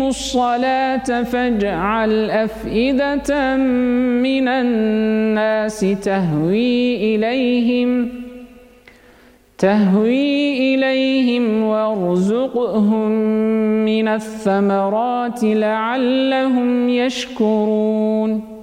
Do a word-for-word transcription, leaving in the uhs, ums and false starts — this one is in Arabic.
يقيموا الصلاة فاجعل أفئدة من الناس تهوي إليهم تهوي إليهم وارزقهم من الثمرات لعلهم يشكرون